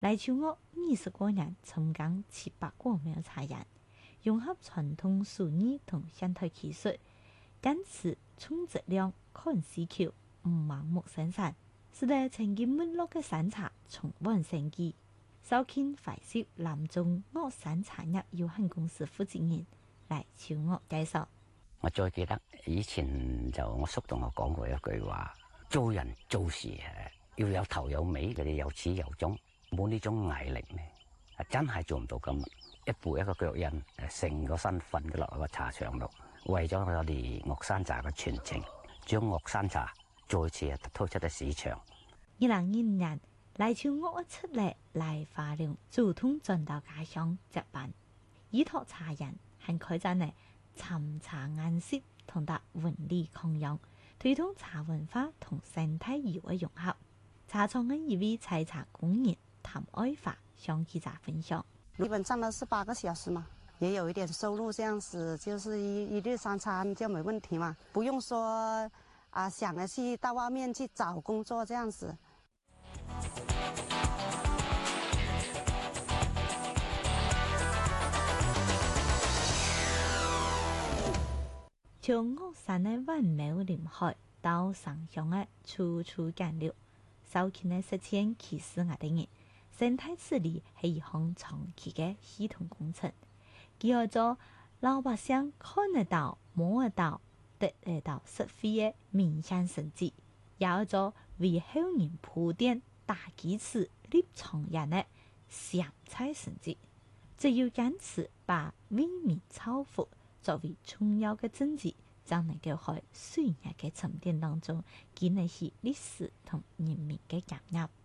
賴超岳20個人參加700個苗茶園，融合傳統手藝同現代技術，堅持重質量、看需求，唔盲目生產，使得曾經沒落嘅山茶重獲生機。紹興懷石南中岳山茶業有限公司負責人賴超岳介紹： 我最記得以前就我叔同我講過一句話：做人做事要有頭有尾，佢哋有始有終，冇呢種毅力咧，真係做唔到咁。一步一個腳印，成個身瞓咗落個茶場度，為咗我哋岳山茶嘅傳承，將岳山茶再次推出到市場。 2002年，賴超岳出嚟來花蓮主動轉到家鄉接班，依託茶園係開展嘅尋茶顏色同達文理匡揚，推動茶文化同生態業嘅融合。茶廠嘅一位採茶工人譚愛華向記者分享： 基本上都是8個小時嘛，也有一點收入，這樣子就是一日三餐就沒問題嘛，不用說想着去到外面去找工作這樣子。 從岳山嘅萬畝林海到上鄉嘅處處can柳，紹興嘅實踐其實我哋人生態治理係一項長期嘅系統工程，佢要做老百姓看得到、摸得到、得得到實惠嘅民間成績，也要做為後人鋪墊大基礎、立長遠嘅上菜成績。只要堅持把為民造福作為重要嘅政績，將能夠喺歲月嘅沉澱當中建立起歷史同人民嘅感染。